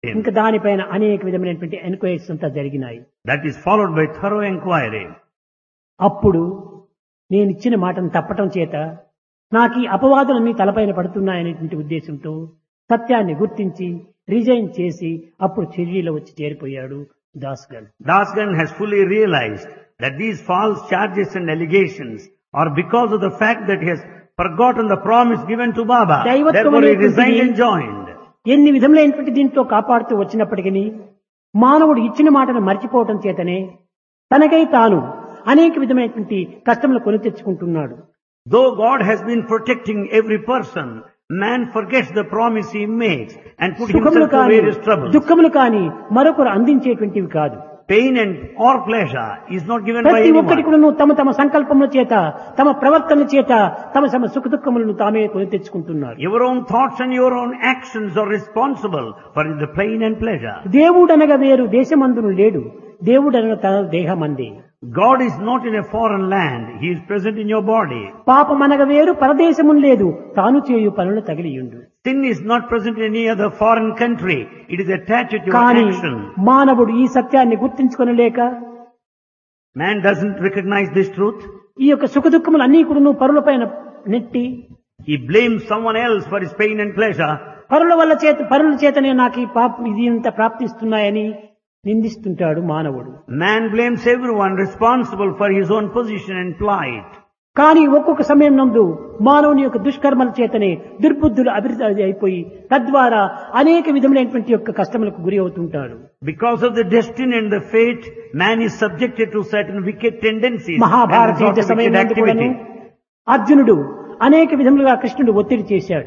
him. ఇంకా దానిపైన అనేక విధమైనటువంటి ఎంక్వైరీస్ అంతా జరిగినాయి. That is followed by thorough inquiry. అప్పుడు నేను ఇచ్చిన మాటను తప్పటం చేత నాకు ఈ అపవాదులన్నీ తలపైన పడుతున్నాయనేటువంటి ఉద్దేశంతో సత్యాన్ని గుర్తించి రిజైన్ చేసి అప్పుడు చెర్రీలో వచ్చి చేరిపోయాడు దాస్గన్. Dasgan has fully realized that these false charges and allegations are because of the fact that he has forgotten the promise given to Baba. Therefore he resigned and joined. ఎన్ని విధములైనటువంటి దీంట్లో కాపాడుతూ వచ్చినప్పటికీ మానవుడు ఇచ్చిన మాటను మర్చిపోవటం చేతనే తనకై తాను అనేక విధమైనటువంటి కష్టములు కొని తెచ్చుకుంటున్నాడు. Though God has been protecting every person, man forgets the promise he makes and put himself సుఖములు to కాని various troubles. దుఃఖములు కాని మరొకరు అందించేటువంటివి కాదు. Pain and or pleasure is not given by ప్రతి ఒక్కటి anyone. కూడా తమ తమ సంకల్పముల చేత తమ ప్రవర్తనల చేత తమ తమ సుఖ దుఃఖములను తామే కొని తెచ్చుకుంటున్నారు. Your own thoughts and your own actions are responsible for the pain and pleasure. దేవుడనగా వేరు దేశమందును లేడు, దేవుడనగా తన దేహమందే. God is not in a foreign land. He is present in your body. పాపమనగా వేరు పరదేశమును లేదు, తాను చేయు పనులు తగిలియుండు. Sin is not present in any other foreign country. It is attached to your కానీ action. మానవుడు ఈ సత్యాన్ని గుర్తించుకొనలేక Man doesn't recognize this truth. ఈ యొక్క సుఖ దుఃఖములు అన్ని కూడా పరులపైన నెట్టి He blames someone else for his pain and pleasure. పరుల చేతనే నాకు ఈ ఇది ఇంత ప్రాప్తిస్తున్నాయని నిందిస్తుంటాడు మానవుడు. Man blames everyone responsible for his own position and plight. కానీ ఒక్కొక్క సమయం నందు మానవుని యొక్క దుష్కర్మల చేతనే దుర్బుద్ధులు అభివృద్ధి అయిపోయి తద్వారా అనేక విధములైనటువంటి యొక్క కష్టములకు గురి అవుతుంటాడు. Because of the destiny and the fate, man is subjected to certain wicked tendencies. Mahabharata and యుద్ధ సమయం wicked నందు కూడాను activity. అర్జునుడు అనేక విధములుగా కృష్ణుడు ఒత్తిడి చేశాడు.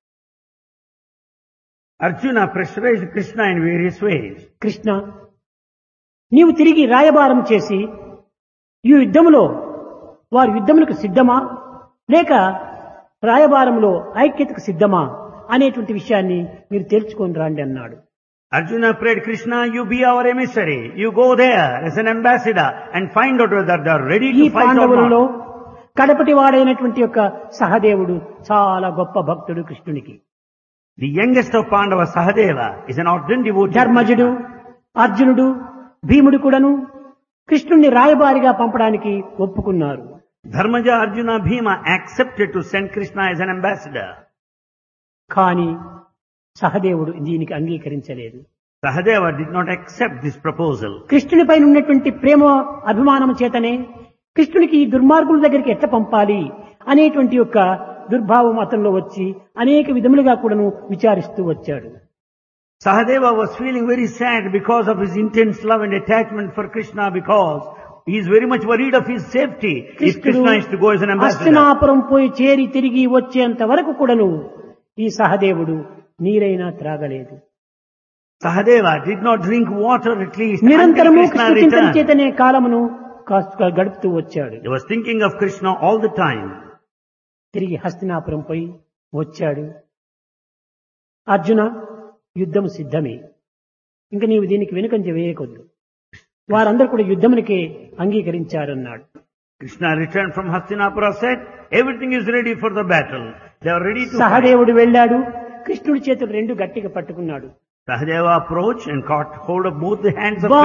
Arjuna pressurized Krishna in various ways. Krishna, నీవు తిరిగి రాయబారం చేసి ఈ యుద్ధములో వారు యుద్ధములకు సిద్ధమా లేక రాయబారంలో ఐక్యతకు సిద్ధమా అనేటువంటి విషయాన్ని మీరు తెలుసుకొని రండి అన్నాడు. Arjuna prayed, Krishna, you be our emissary. You go there as an ambassador and find out whether they are ready ఈ to fight or పాండవులలో not. కడపటి వాడైనటువంటి యొక్క సహదేవుడు చాలా గొప్ప భక్తుడు కృష్ణునికి. The youngest of Pandava, Sahadeva, is an ardent devotee. ధర్మజుడు, అర్జునుడు, భీముడు కూడాను కృష్ణుణ్ణి రాయబారిగా పంపడానికి ఒప్పుకున్నారు. Dharmaja, Arjuna, Bhima accepted to send Krishna as an ambassador. కానీ సహదేవుడు దీనికి అంగీకరించలేదు. Sahadeva did not accept this proposal. కృష్ణునిపై ఉన్నటువంటి ప్రేమ అభిమానం చేతనే కృష్ణునికి ఈ దుర్మార్గుల దగ్గరికి ఎట్లా పంపాలి అనేటువంటి యొక్క దుర్భావం అతనిలో వచ్చి అనేక విధములుగా కూడాను విచారిస్తూ వచ్చాడు. Sahadeva was feeling very sad because of his intense love and attachment for Krishna, because he is very much worried of his safety if Krishna is to go as an ambassador. Hastinapuram పోయి చేరి తిరిగి వచ్చేంత వరకు కూడాను ఈ సహదేవుడు నీరైనా త్రాగలేదు. Sahadeva did not drink water at least until నిరంతరము Krishna Krishna చింతన returned. చేతనే కాలమును గడుపుతూ వచ్చాడు. He was thinking of Krishna all the time. తిరిగి హస్తినాపురం పోయి వచ్చాడు. అర్జున, యుద్ధము సిద్ధమే, ఇంకా నీవు దీనికి వెనుకంజ వేయకొద్దు. వారందరూ కూడా యుద్ధమునికే అంగీకరించారన్నాడు. Krishna returned from Hastinapura, said, everything is ready for the battle. They are ready to fight. సహదేవుడు వెళ్ళాడు, కృష్ణుడి చేతులు రెండు గట్టిగా పట్టుకున్నాడు. Sahadeva approached and caught hold of both the hands of